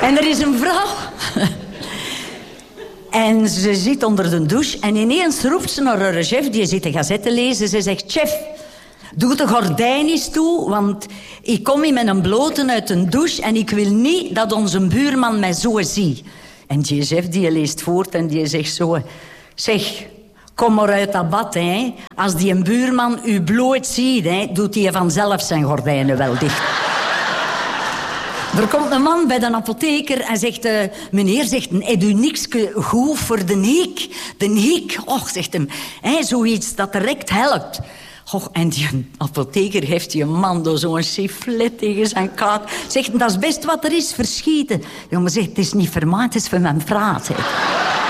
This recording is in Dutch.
En er is een vrouw. En ze zit onder de douche. En ineens roept ze naar haar chef. Die zit de gazette lezen. Ze zegt, chef, doe de gordijn eens toe. Want ik kom hier met een blote uit een douche. En ik wil niet dat onze buurman mij zo ziet. En die chef die leest voort en die zegt zo... Zeg, kom maar uit dat bad, hè. Als die een buurman u bloot ziet, hè, doet hij vanzelf zijn gordijnen wel dicht. Er komt een man bij de apotheker en zegt... meneer, zegt, heb u niks goed voor de nek? De nek, och, zegt hem. Hè, zoiets dat direct helpt. Och, en die apotheker heeft die man door zo'n sifflet tegen zijn kaak. Zegt, dat is best wat er is, verschieten. Jongen, zegt, het is niet vermaakt, het is voor mijn vraat, zeg.